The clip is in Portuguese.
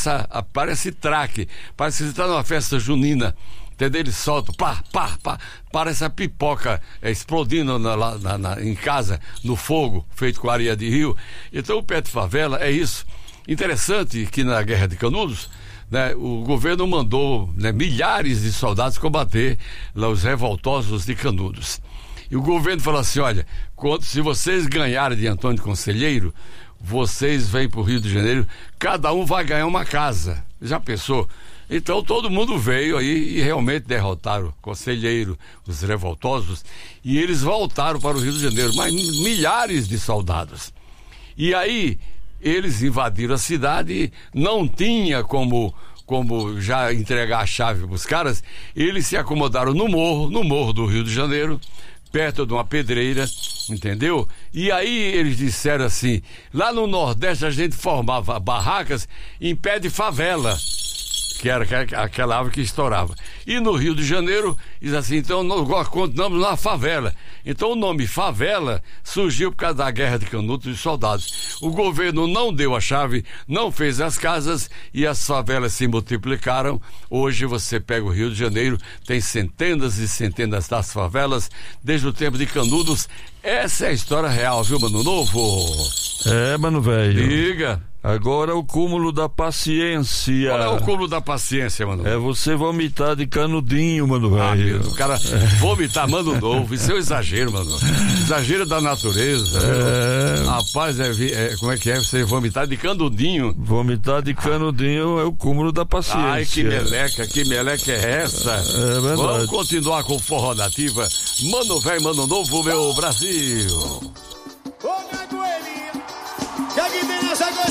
parece traque, parece que você está numa festa junina, entendeu? Ele solta, pá, pá, pá, parece a pipoca explodindo em casa, no fogo, feito com areia de rio. Então o pé de favela é isso. Interessante que na Guerra de Canudos, né, o governo mandou, né, milhares de soldados combater lá os revoltosos de Canudos. E o governo falou assim: olha, se vocês ganharem de Antônio Conselheiro, vocês vêm para o Rio de Janeiro, cada um vai ganhar uma casa. Já pensou? Então todo mundo veio aí e realmente derrotaram o Conselheiro, os revoltosos, e eles voltaram para o Rio de Janeiro, mas milhares de soldados. E aí eles invadiram a cidade e não tinha como já entregar a chave para os caras. Eles se acomodaram no morro do Rio de Janeiro, perto de uma pedreira, entendeu? E aí eles disseram assim: lá no Nordeste a gente formava barracas em pé de favela, que era aquela árvore que estourava. E no Rio de Janeiro, diz assim, então nós continuamos na favela. Então o nome favela surgiu por causa da Guerra de Canudos e soldados. O governo não deu a chave, não fez as casas e as favelas se multiplicaram. Hoje você pega o Rio de Janeiro, tem centenas e centenas das favelas, desde o tempo de Canudos. Essa é a história real, viu, Mano Novo? É, mano velho. Diga. Agora o cúmulo da paciência. Qual é o cúmulo da paciência, Mano? É você vomitar de canudinho, mano velho. O cara vomitar Mano Novo, isso é um exagero, mano. Exagero da natureza. Rapaz, como é que é? Você vomitar de canudinho. Vomitar de canudinho é o cúmulo da paciência. Ai, que meleca é essa? É verdade. Vamos continuar com Forró Nativa. Mano velho, Mano Novo, meu Brasil.